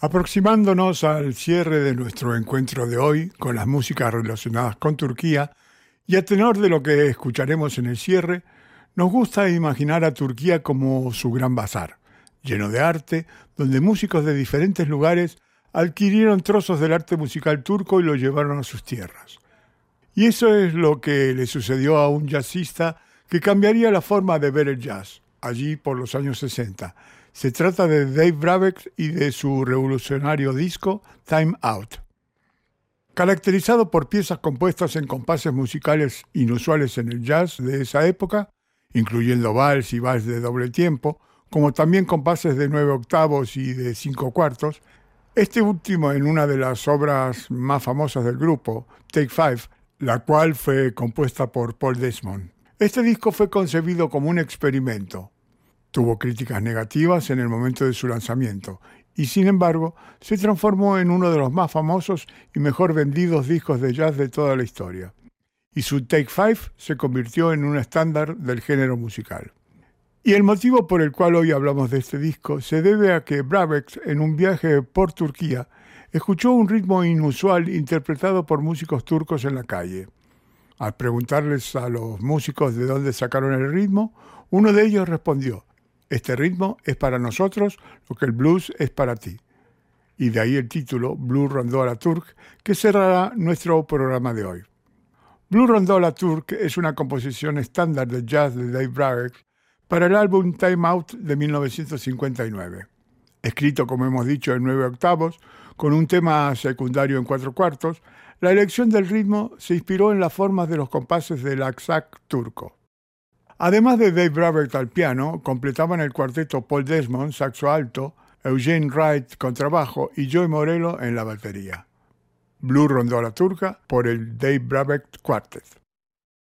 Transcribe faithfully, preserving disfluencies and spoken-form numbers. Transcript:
Aproximándonos al cierre de nuestro encuentro de hoy con las músicas relacionadas con Turquía, y a tenor de lo que escucharemos en el cierre, nos gusta imaginar a Turquía como su gran bazar, lleno de arte, donde músicos de diferentes lugares adquirieron trozos del arte musical turco y lo llevaron a sus tierras. Y eso es lo que le sucedió a un jazzista que cambiaría la forma de ver el jazz, allí por los años sesenta. Se trata de Dave Brubeck y de su revolucionario disco Time Out. Caracterizado por piezas compuestas en compases musicales inusuales en el jazz de esa época, incluyendo vals y vals de doble tiempo, como también compases de nueve octavos y de cinco cuartos, este último en una de las obras más famosas del grupo, Take Five, la cual fue compuesta por Paul Desmond. Este disco fue concebido como un experimento. Tuvo críticas negativas en el momento de su lanzamiento y, sin embargo, se transformó en uno de los más famosos y mejor vendidos discos de jazz de toda la historia. Y su Take Five se convirtió en un estándar del género musical. Y el motivo por el cual hoy hablamos de este disco se debe a que Brubeck, en un viaje por Turquía, escuchó un ritmo inusual interpretado por músicos turcos en la calle. Al preguntarles a los músicos de dónde sacaron el ritmo, uno de ellos respondió: "Este ritmo es para nosotros lo que el blues es para ti". Y de ahí el título, Blue Rondó à la Turque, que cerrará nuestro programa de hoy. Blue Rondó à la Turque es una composición estándar de jazz de Dave Brubeck para el álbum Time Out de mil novecientos cincuenta y nueve. Escrito, como hemos dicho, en nueve octavos, con un tema secundario en cuatro cuartos, la elección del ritmo se inspiró en las formas de los compases del aksak turco. Además de Dave Brubeck al piano, completaban el cuarteto Paul Desmond, saxo alto, Eugene Wright, contrabajo y Joey Morello en la batería. Blue Rondó à la Turca por el Dave Brubeck Quartet.